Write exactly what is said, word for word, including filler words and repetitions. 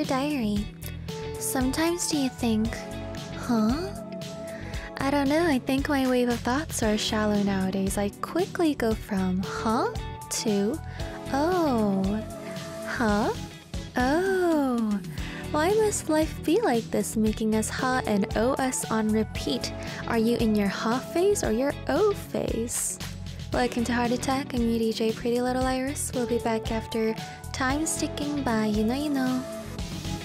Diary. Sometimes do you think, huh? I don't know, I think my wave of thoughts are shallow nowadays. I quickly go from huh to oh. Huh? Oh. Why must life be like this, making us huh and oh us on repeat? Are you in your huh phase or your oh phase? Welcome to Heart Attack. I'm your D J Pretty Little Iris. We'll be back after Time's ticking by, you know you know.